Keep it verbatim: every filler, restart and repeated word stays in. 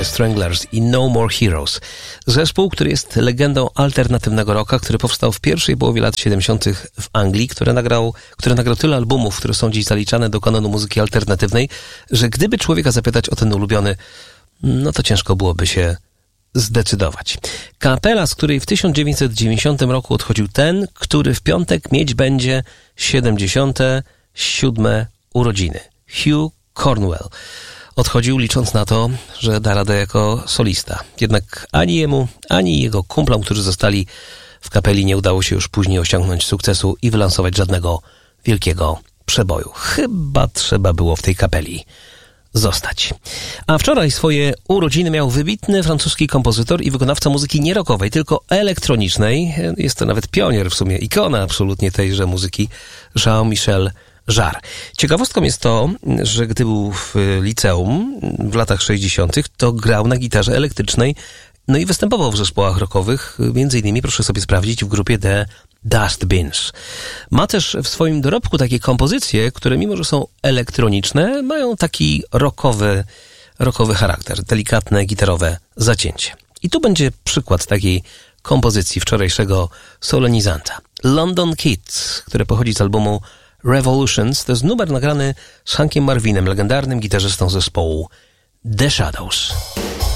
Stranglers i No More Heroes. Zespół, który jest legendą alternatywnego rocka, który powstał w pierwszej połowie lat siedemdziesiątych w Anglii, który nagrał, który nagrał tyle albumów, które są dziś zaliczane do kanonu muzyki alternatywnej, że gdyby człowieka zapytać o ten ulubiony, no to ciężko byłoby się zdecydować. Kapela, z której w tysiąc dziewięćset dziewięćdziesiątym roku odchodził ten, który w piątek mieć będzie siedemdziesiąte siódme urodziny. Hugh Cornwell. Odchodził licząc na to, że da radę jako solista. Jednak ani jemu, ani jego kumplom, którzy zostali w kapeli, nie udało się już później osiągnąć sukcesu i wylansować żadnego wielkiego przeboju. Chyba trzeba było w tej kapeli zostać. A wczoraj swoje urodziny miał wybitny francuski kompozytor i wykonawca muzyki nie rockowej, tylko elektronicznej. Jest to nawet pionier w sumie, ikona absolutnie tejże muzyki, Jean-Michel Jarre. Ciekawostką jest to, że gdy był w liceum w latach sześćdziesiątych, to grał na gitarze elektrycznej, no i występował w zespołach rockowych, między innymi, proszę sobie sprawdzić, w grupie The Dustbins. Ma też w swoim dorobku takie kompozycje, które mimo, że są elektroniczne, mają taki rockowy, rockowy charakter, delikatne gitarowe zacięcie. I tu będzie przykład takiej kompozycji wczorajszego solenizanta. London Kid, które pochodzi z albumu Revolutions, to jest numer nagrany z Hankiem Marvinem, legendarnym gitarzystą zespołu The Shadows.